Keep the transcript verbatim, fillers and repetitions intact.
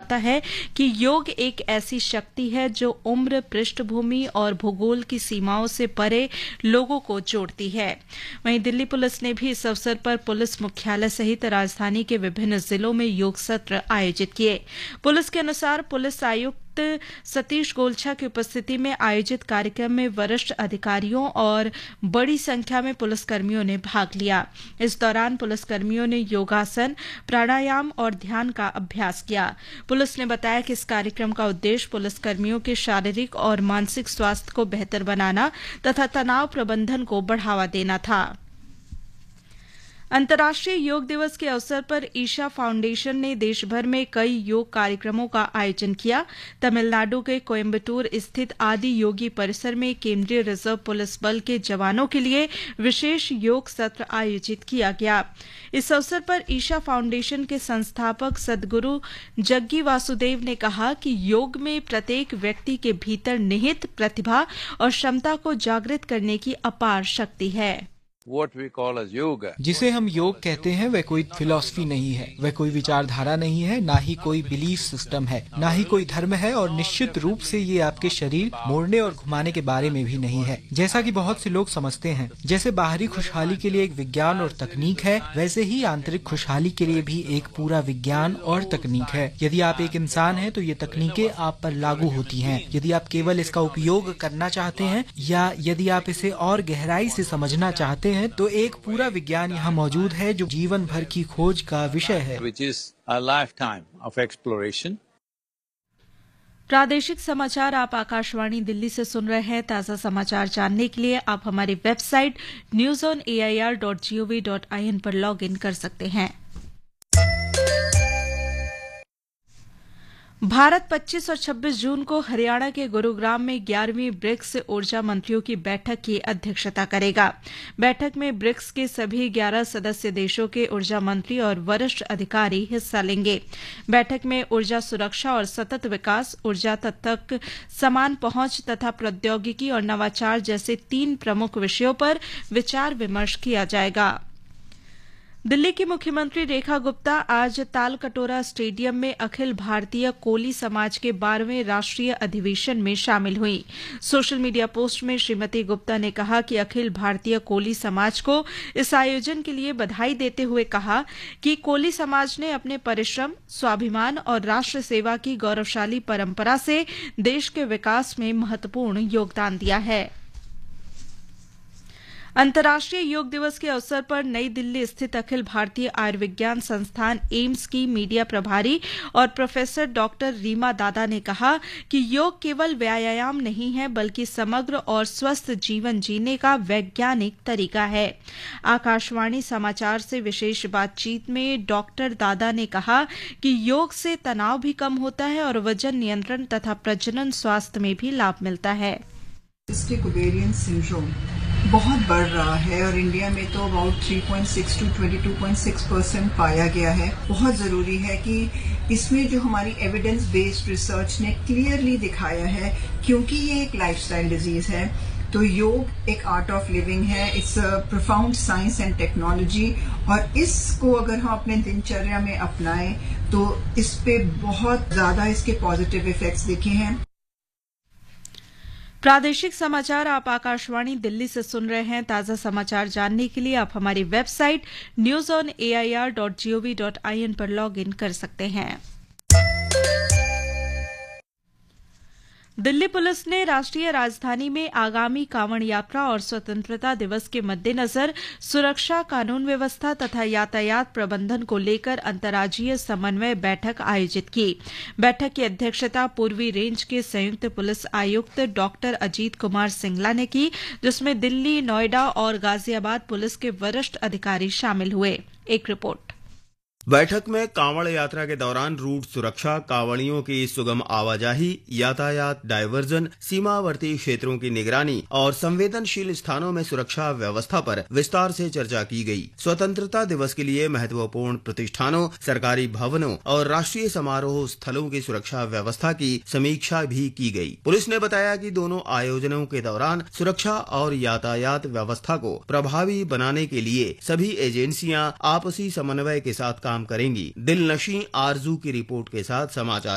दर्शाता है कि योग एक ऐसी शक्ति है जो उम्र, पृष्ठभूमि और भूगोल की सीमाओं से परे लोगों को जोड़ती है। वहीं दिल्ली पुलिस ने भी इस अवसर पर पुलिस मुख्यालय सहित राजधानी के विभिन्न जिलों में योग सत्र आयोजित किए। पुलिस के अनुसार पुलिस आयुक्त सतीश गोलछा की उपस्थिति में आयोजित कार्यक्रम में वरिष्ठ अधिकारियों और बड़ी संख्या में पुलिसकर्मियों ने भाग लिया। इस दौरान पुलिसकर्मियों ने योगासन, प्राणायाम और ध्यान का अभ्यास किया। पुलिस ने बताया कि इस कार्यक्रम का उद्देश्य पुलिसकर्मियों के शारीरिक और मानसिक स्वास्थ्य को बेहतर बनाना तथा तनाव प्रबंधन को बढ़ावा देना था। अंतर्राष्ट्रीय योग दिवस के अवसर पर ईशा फाउंडेशन ने देश भर में कई योग कार्यक्रमों का आयोजन किया। तमिलनाडु के कोयम्बटूर स्थित आदि योगी परिसर में केंद्रीय रिजर्व पुलिस बल के जवानों के लिए विशेष योग सत्र आयोजित किया गया। इस अवसर पर ईशा फाउंडेशन के संस्थापक सदगुरु जग्गी वासुदेव ने कहा कि योग में प्रत्येक व्यक्ति के भीतर निहित प्रतिभा और क्षमता को जागृत करने की अपार शक्ति है। What we call as yoga. जिसे हम योग कहते हैं वह कोई फिलॉसफी नहीं है, वह कोई विचारधारा नहीं है, ना ही कोई बिलीफ सिस्टम है, ना ही कोई धर्म है और निश्चित रूप से ये आपके शरीर मोड़ने और घुमाने के बारे में भी नहीं है। जैसा कि बहुत से लोग समझते हैं, जैसे बाहरी खुशहाली के लिए एक विज्ञान और तकनीक है, वैसे ही आंतरिक खुशहाली के लिए भी एक पूरा विज्ञान और तकनीक है। यदि आप एक इंसान हैं तो ये तकनीकें आप पर लागू होती हैं। यदि आप केवल इसका उपयोग करना चाहते हैं या यदि आप इसे और गहराई से समझना चाहते हैं तो एक पूरा विज्ञान यहाँ मौजूद है जो जीवन भर की खोज का विषय है। Which is a lifetime of exploration. प्रादेशिक समाचार आप आकाशवाणी दिल्ली से सुन रहे हैं। ताज़ा समाचार जानने के लिए आप हमारी website news on A I R dot G O V dot I N पर लॉग इन कर सकते हैं। भारत पच्चीस और छब्बीस जून को हरियाणा के गुरुग्राम में ग्यारहवीं ब्रिक्स ऊर्जा मंत्रियों की बैठक की अध्यक्षता करेगा। बैठक में ब्रिक्स के सभी ग्यारह सदस्य देशों के ऊर्जा मंत्री और वरिष्ठ अधिकारी हिस्सा लेंगे। बैठक में ऊर्जा सुरक्षा और सतत विकास, ऊर्जा तक समान पहुंच तथा प्रौद्योगिकी और नवाचार जैसे तीन प्रमुख विषयों पर विचार विमर्श किया जाएगा। दिल्ली की मुख्यमंत्री रेखा गुप्ता आज तालकटोरा स्टेडियम में अखिल भारतीय कोली समाज के बारहवें राष्ट्रीय अधिवेशन में शामिल हुई। सोशल मीडिया पोस्ट में श्रीमती गुप्ता ने कहा कि अखिल भारतीय कोली समाज को इस आयोजन के लिए बधाई देते हुए कहा कि कोली समाज ने अपने परिश्रम, स्वाभिमान और राष्ट्र सेवा की गौरवशाली परंपरा से देश के विकास में महत्वपूर्ण योगदान दिया है। अंतर्राष्ट्रीय योग दिवस के अवसर पर नई दिल्ली स्थित अखिल भारतीय आयुर्विज्ञान संस्थान एम्स की मीडिया प्रभारी और प्रोफेसर डॉक्टर रीमा दादा ने कहा कि योग केवल व्यायाम नहीं है बल्कि समग्र और स्वस्थ जीवन जीने का वैज्ञानिक तरीका है। आकाशवाणी समाचार से विशेष बातचीत में डॉक्टर दादा ने कहा कि योग से तनाव भी कम होता है और वजन नियंत्रण तथा प्रजनन स्वास्थ्य में भी लाभ मिलता है। सिस्टिक ओवेरियन सिंड्रोम बहुत बढ़ रहा है और इंडिया में तो about three point six to twenty two point six percent पाया गया है। बहुत जरूरी है कि इसमें जो हमारी एविडेंस बेस्ड रिसर्च ने क्लियरली दिखाया है, क्योंकि ये एक लाइफस्टाइल डिजीज है तो योग एक आर्ट ऑफ लिविंग है। It's a profound science and technology और इसको अगर हम अपने दिनचर्या में अपनाएं तो इस पे बहुत ज्यादा इसके पॉजिटिव इफेक्ट्स दिखे हैं। प्रादेशिक समाचार आप आकाशवाणी दिल्ली से सुन रहे हैं। ताज़ा समाचार जानने के लिए आप हमारी website news on A I R dot G O V dot I N पर लॉग इन कर सकते हैं। दिल्ली पुलिस ने राष्ट्रीय राजधानी में आगामी कांवड़ यात्रा और स्वतंत्रता दिवस के मद्देनजर सुरक्षा, कानून व्यवस्था तथा यातायात प्रबंधन को लेकर अंतर्राज्यीय समन्वय बैठक आयोजित की। बैठक की अध्यक्षता पूर्वी रेंज के संयुक्त पुलिस आयुक्त डॉक्टर अजीत कुमार सिंगला ने की, जिसमें दिल्ली, नोएडा और गाजियाबाद पुलिस के वरिष्ठ अधिकारी शामिल हुए। एक रिपोर्ट। बैठक में कांवड़ यात्रा के दौरान रूट सुरक्षा, कांवड़ियों की सुगम आवाजाही, यातायात डायवर्जन, सीमावर्ती क्षेत्रों की निगरानी और संवेदनशील स्थानों में सुरक्षा व्यवस्था पर विस्तार से चर्चा की गई। स्वतंत्रता दिवस के लिए महत्वपूर्ण प्रतिष्ठानों, सरकारी भवनों और राष्ट्रीय समारोह स्थलों की सुरक्षा व्यवस्था की समीक्षा भी की गई। पुलिस ने बताया कि दोनों आयोजनों के दौरान सुरक्षा और यातायात व्यवस्था को प्रभावी बनाने के लिए सभी एजेंसियां आपसी समन्वय के साथ काम करेंगी। दिलनशी आरजू की रिपोर्ट के साथ समाचार